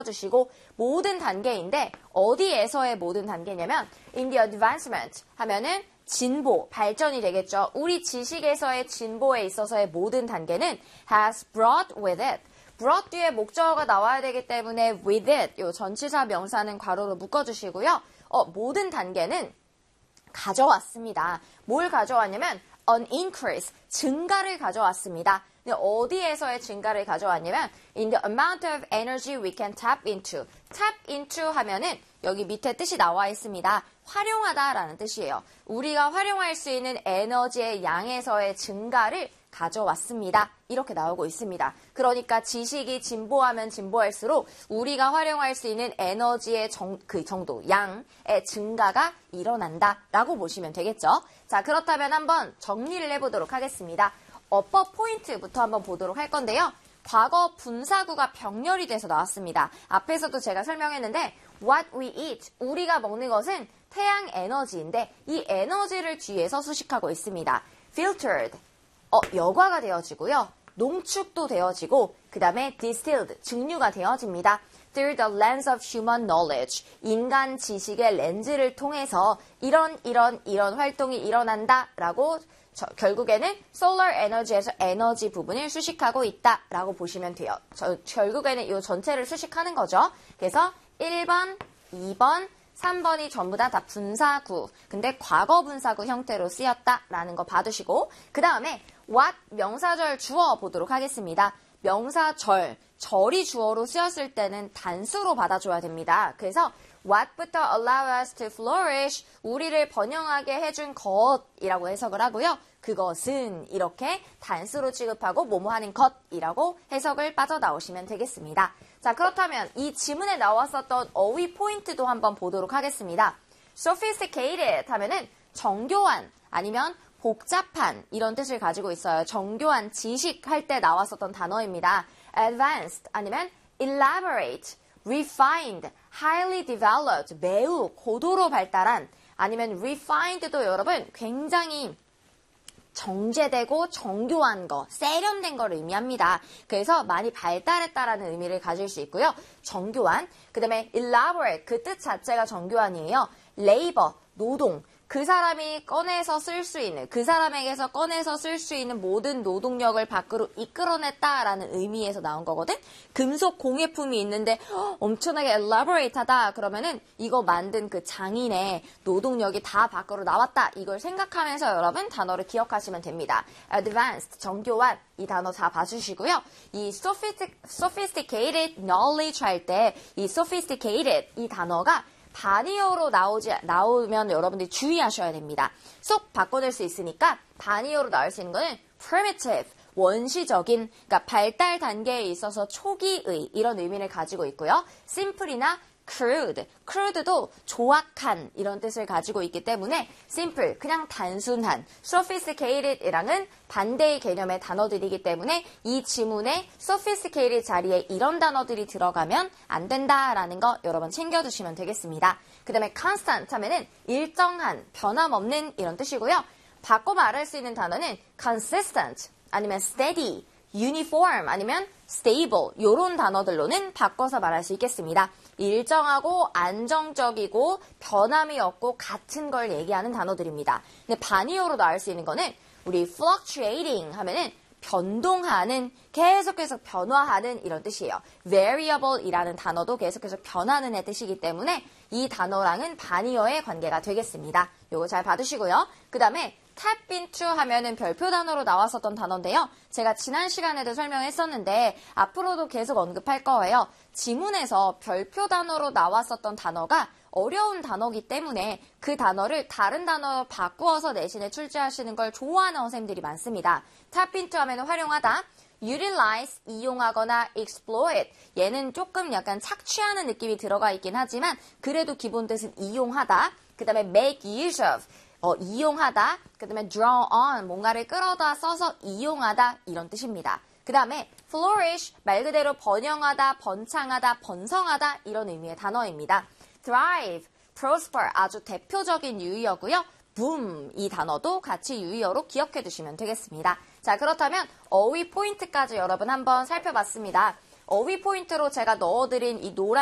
주시고 모든 단계인데 어디에서의 모든 단계냐면 in the advancement 하면은 진보, 발전이 되겠죠. 우리 지식에서의 진보에 있어서의 모든 단계는 has brought with it. brought 뒤에 목적어가 나와야 되기 때문에 with it 요 전치사 명사는 괄호로 묶어주시고요. 모든 단계는 가져왔습니다. 뭘 가져왔냐면 an increase, 증가를 가져왔습니다. 근데 어디에서의 증가를 가져왔냐면 in the amount of energy we can tap into. tap into 하면은 여기 밑에 뜻이 나와 있습니다. 활용하다라는 뜻이에요. 우리가 활용할 수 있는 에너지의 양에서의 증가를 가져왔습니다. 이렇게 나오고 있습니다. 그러니까 지식이 진보하면 진보할수록 우리가 활용할 수 있는 에너지의 그 정도, 양의 증가가 일어난다라고 보시면 되겠죠. 자, 그렇다면 한번 정리를 해보도록 하겠습니다. 어퍼 포인트부터 한번 보도록 할 건데요. 과거 분사구가 병렬이 돼서 나왔습니다. 앞에서도 제가 설명했는데 what we eat, 우리가 먹는 것은 태양 에너지인데 이 에너지를 뒤에서 수식하고 있습니다. filtered, 여과가 되어지고요. 농축도 되어지고 그 다음에 distilled, 증류가 되어집니다. through the lens of human knowledge, 인간 지식의 렌즈를 통해서 이런 활동이 일어난다라고 결국에는 solar energy에서 에너지 부분을 수식하고 있다라고 보시면 돼요. 결국에는 이 전체를 수식하는 거죠. 그래서 1번, 2번, 3번이 전부 다 분사구. 근데 과거 분사구 형태로 쓰였다라는 거 봐두시고 그 다음에 what 명사절 주어 보도록 하겠습니다. 명사절, 절이 주어로 쓰였을 때는 단수로 받아줘야 됩니다. 그래서 what부터 allow us to flourish, 우리를 번영하게 해준 것이라고 해석을 하고요. 그것은 이렇게 단수로 취급하고 뭐뭐 하는 것이라고 해석을 빠져나오시면 되겠습니다. 자, 그렇다면 이 지문에 나왔었던 어휘 포인트도 한번 보도록 하겠습니다. sophisticated 하면은 정교한 아니면 복잡한 이런 뜻을 가지고 있어요. 정교한 지식 할 때 나왔었던 단어입니다. advanced 아니면 elaborate, refined, highly developed, 매우 고도로 발달한 아니면 refined도 여러분 굉장히 정제되고 정교한 거, 세련된 걸 의미합니다. 그래서 많이 발달했다라는 의미를 가질 수 있고요. 정교한, 그 다음에 elaborate, 그 뜻 자체가 정교한이에요. labor, 노동, 그 사람이 꺼내서 쓸 수 있는, 그 사람에게서 꺼내서 쓸 수 있는 모든 노동력을 밖으로 이끌어냈다라는 의미에서 나온 거거든. 금속 공예품이 있는데 엄청나게 elaborate하다 그러면은 이거 만든 그 장인의 노동력이 다 밖으로 나왔다. 이걸 생각하면서 여러분 단어를 기억하시면 됩니다. advanced, 정교한 이 단어 다 봐주시고요. 이 sophisticated knowledge 할 때 이 sophisticated 이 단어가 반의어로 나오면 여러분들이 주의하셔야 됩니다. 쏙 바꿔낼 수 있으니까 반의어로 나올 수 있는 거는 primitive, 원시적인, 그러니까 발달 단계에 있어서 초기의 이런 의미를 가지고 있고요. simple이나 crude, crude도 조악한 이런 뜻을 가지고 있기 때문에 simple, 그냥 단순한, sophisticated이랑은 반대의 개념의 단어들이기 때문에 이 지문에 sophisticated 자리에 이런 단어들이 들어가면 안 된다라는 거 여러분 챙겨두시면 되겠습니다. 그 다음에 constant 하면은 일정한, 변함없는 이런 뜻이고요. 바꿔 말할 수 있는 단어는 consistent 아니면 steady, uniform 아니면 stable 이런 단어들로는 바꿔서 말할 수 있겠습니다. 일정하고 안정적이고 변함이 없고 같은 걸 얘기하는 단어들입니다. 근데 반의어로 나올 수 있는 거는 우리 fluctuating 하면은 변동하는, 계속해서 변화하는 이런 뜻이에요. variable이라는 단어도 계속해서 변하는 의 뜻이기 때문에 이 단어랑은 반의어의 관계가 되겠습니다. 요거 잘 봐두시고요. 그 다음에 tap into 하면은 별표 단어로 나왔었던 단어인데요. 제가 지난 시간에도 설명했었는데 앞으로도 계속 언급할 거예요. 지문에서 별표 단어로 나왔었던 단어가 어려운 단어이기 때문에 그 단어를 다른 단어로 바꾸어서 내신에 출제하시는 걸 좋아하는 선생님들이 많습니다. tap into 하면 활용하다, utilize, 이용하거나 exploit, 얘는 조금 약간 착취하는 느낌이 들어가 있긴 하지만 그래도 기본 뜻은 이용하다. 그 다음에 make use of, 이용하다, 그 다음에 draw on, 뭔가를 끌어다 써서 이용하다 이런 뜻입니다. 그 다음에 flourish, 말 그대로 번영하다, 번창하다, 번성하다 이런 의미의 단어입니다. thrive, prosper, 아주 대표적인 유의어고요. boom, 이 단어도 같이 유의어로 기억해 두시면 되겠습니다. 자, 그렇다면 어휘 포인트까지 여러분 한번 살펴봤습니다. 어휘 포인트로 제가 넣어드린 이 노란